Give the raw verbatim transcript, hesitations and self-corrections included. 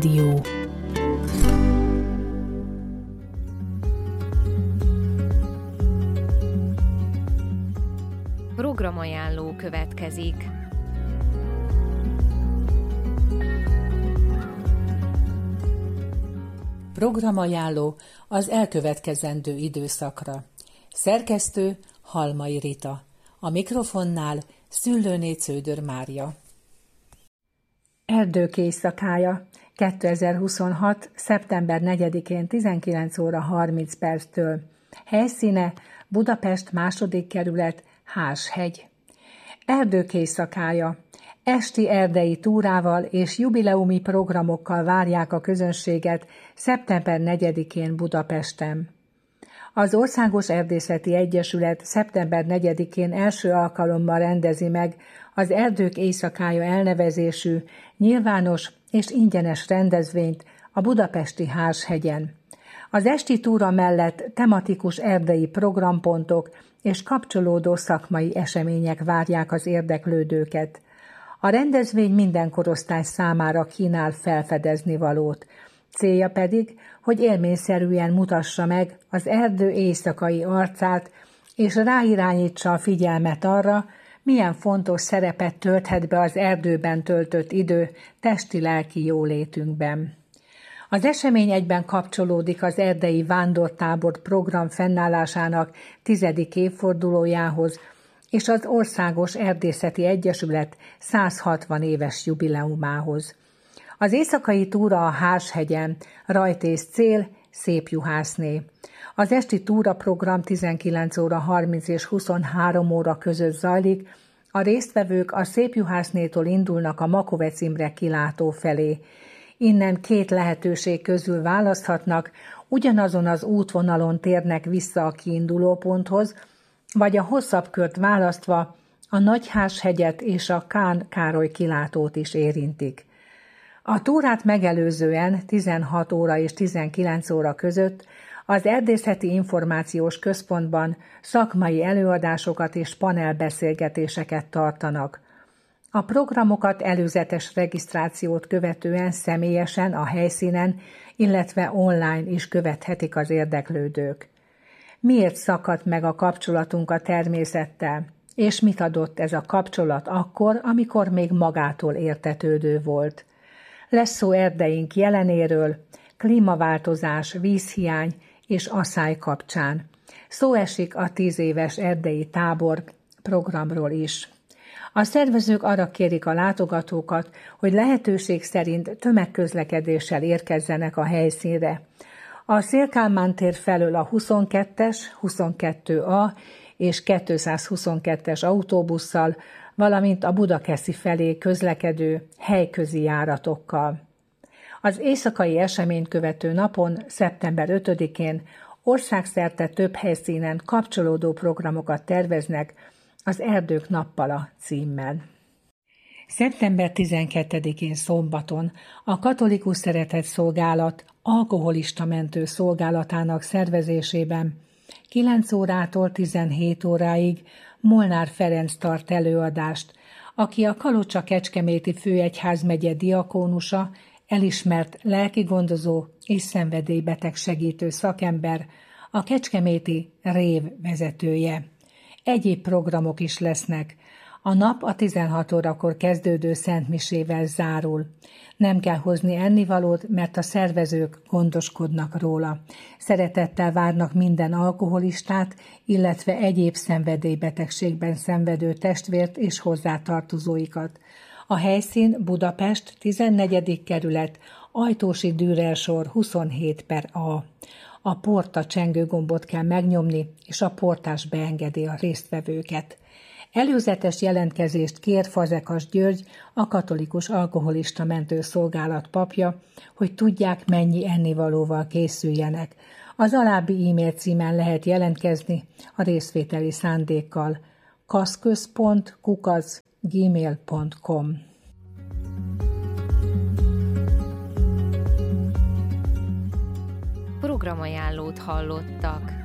Rádió. Programajánló következik. Programajánló az elkövetkezendő időszakra. Szerkesztő Halmai Rita. A mikrofonnál Szüllőné Cződör Mária. Erdők éjszakája. kétezer-huszonhat. szeptember negyedikén tizenkilenc óra harminc perctől. Helyszíne Budapest második kerület, Hárshegy. Erdők éjszakája. Esti erdei túrával és jubileumi programokkal várják a közönséget szeptember negyedikén Budapesten. Az Országos Erdészeti Egyesület szeptember negyedikén első alkalommal rendezi meg az Erdők éjszakája elnevezésű nyilvános és ingyenes rendezvényt a budapesti Hárshegyen. Az esti túra mellett tematikus erdei programpontok és kapcsolódó szakmai események várják az érdeklődőket. A rendezvény minden korosztály számára kínál felfedezni valót. Célja pedig, hogy élményszerűen mutassa meg az erdő éjszakai arcát, és ráirányítsa a figyelmet arra, milyen fontos szerepet tölthet be az erdőben töltött idő testi-lelki jólétünkben. Az esemény egyben kapcsolódik az erdei vándortábor program fennállásának tizedik évfordulójához, és az Országos Erdészeti Egyesület száz hatvan éves jubileumához. Az éjszakai túra a Hárshegyen, rajt és cél, Szépjuhászné. Az esti túraprogram tizenkilenc óra harminc és huszonhárom óra között zajlik, a résztvevők a Szépjuhásznétól indulnak a Makovecz Imre kilátó felé. Innen két lehetőség közül választhatnak, ugyanazon az útvonalon térnek vissza a kiinduló ponthoz, vagy a hosszabb kört választva a Nagyhárshegyet és a Kán Károly kilátót is érintik. A túrát megelőzően tizenhat óra és tizenkilenc óra között az Erdészeti Információs Központban szakmai előadásokat és panelbeszélgetéseket tartanak. A programokat előzetes regisztrációt követően személyesen a helyszínen, illetve online is követhetik az érdeklődők. Miért szakadt meg a kapcsolatunk a természettel, és mit adott ez a kapcsolat akkor, amikor még magától értetődő volt? Lesz szó erdeink jelenéről, klímaváltozás, vízhiány és asszály kapcsán. Szó esik a tíz éves erdei tábor programról is. A szervezők arra kérik a látogatókat, hogy lehetőség szerint tömegközlekedéssel érkezzenek a helyszínre. A Széll-Kálmán tér felől a huszonkettes, huszonkettő A és kétszázhuszonkettes autóbusszal, valamint a Budakeszi felé közlekedő helyközi járatokkal. Az éjszakai eseményt követő napon, szeptember ötödikén országszerte több helyszínen kapcsolódó programokat terveznek az Erdők nappala címmel. szeptember tizenkettedikén szombaton a Katolikus Szeretetszolgálat alkoholista mentő szolgálatának szervezésében kilenc órától tizenhét óráig Molnár Ferenc tart előadást, aki a Kalocsa-Kecskeméti főegyházmegye diakónusa, elismert lelkigondozó és szenvedélybeteg segítő szakember, a kecskeméti rév vezetője. Egyéb programok is lesznek. A nap a tizenhat órakor kezdődő szentmisével zárul. Nem kell hozni ennivalót, mert a szervezők gondoskodnak róla. Szeretettel várnak minden alkoholistát, illetve egyéb szenvedélybetegségben szenvedő testvért és hozzátartozóikat. A helyszín Budapest, tizennegyedik kerület, Ajtósi Dürer sor huszonhét per A. A porta csengőgombot kell megnyomni, és a portás beengedi a résztvevőket. Előzetes jelentkezést kér Fazekas György, a Katolikus Alkoholista Mentő Szolgálat papja, hogy tudják, mennyi ennivalóval készüljenek. Az alábbi e-mail címen lehet jelentkezni a részvételi szándékkal: kaszközpont kukac gmail pont com. Programajánlót hallottak.